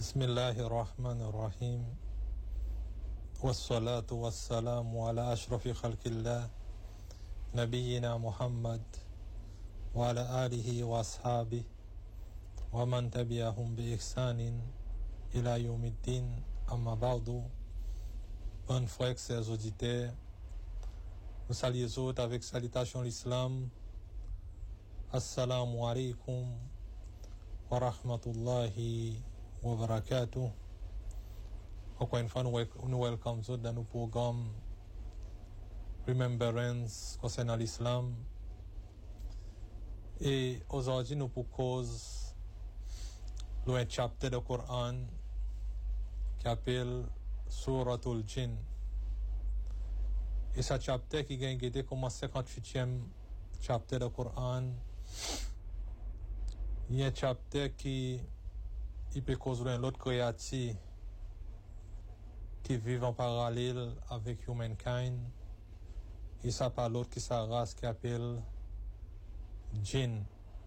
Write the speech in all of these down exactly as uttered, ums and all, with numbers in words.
بسم الله الرحمن الرحيم والصلاة والسلام على أشرف خلق الله نبينا محمد وعلى آله وأصحابه ومن تبعهم بإحسان إلى يوم الدين. أما بعد, bonnes frères, chers auditeurs, nous saluons autres avec salutation l'islam. Assalamu alaikum wa rahmatullahi wa barakatuh. Encore une fois, nous, nous welcome dans nos programmes Remembrance concernant l'islam. Et aujourd'hui, nous pour cause le chapitre du Coran qui appelle Suratul Jinn. Et ce chapitre qui a été comme cinquante-huitième chapitre du Coran. Il y a un chapitre qui il peut causer l'autre créature qui vit en parallèle avec humankind. Et ça par l'autre qui sa race qui appelle Jinn.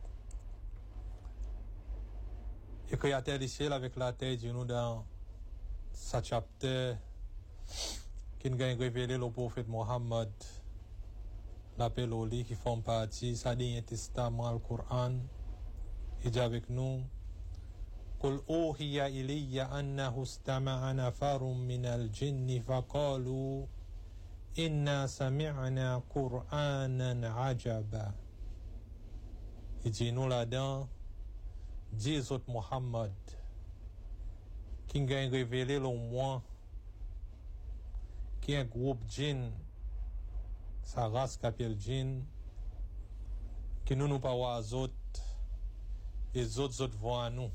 Et créateur du ciel avec la terre de nous dans ce chapitre qui nous a révélé le prophète Mohammed, l'appel au lit qui forme partie ça dit un testament le Coran. Il dit avec nous قل أوحي إلي أنه استمع نفر من الجن فقالوا إنا سمعنا قرآنا عجبا. Il dit nous là-dedans, dis autres Mohammed, qui a révélé le moi, qui est un groupe djinn, sa race qu'appelle djinn, qui nous nous parlons aux autres, et les autres autres voient à nous.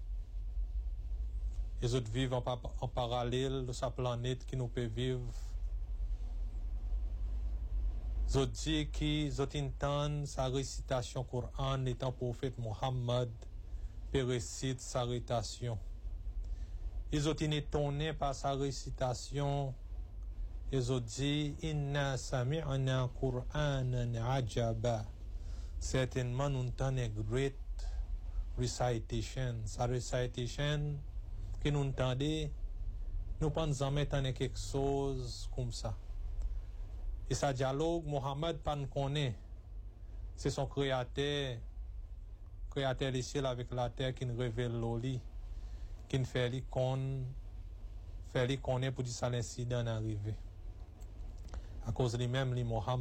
Les autres vivent en, en parallèle de sa planète qui nous peut vivre. Les autres disent qu'ils entendent sa récitation Coran étant prophète Mohammed peut réciter sa récitation. Les autres sont étonnés par sa récitation. Les autres disent Inna sami'na Qur'anan ajaba. Certainement nous entendons une great recitation. Sa recitation que nous entendons, nous pensons mettre en quelque chose comme ça. Et ce dialogue, Mohammed pas nous connaît. C'est son créateur, créateur du ciel avec la terre qui nous révèle l'oli, qui nous fait lui connaître, fait lui connaître pour dire ça l'incident arrivé. À cause de lui-même, lui Mohammed